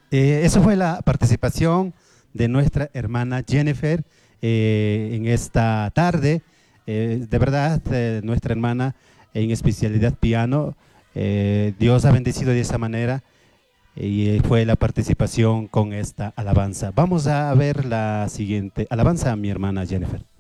Eso fue la participación de nuestra hermana Jennifer en esta tarde. De verdad, nuestra hermana en especialidad piano, Dios ha bendecido de esa manera y fue la participación con esta alabanza. Vamos a ver la siguiente alabanza, mi hermana Jennifer.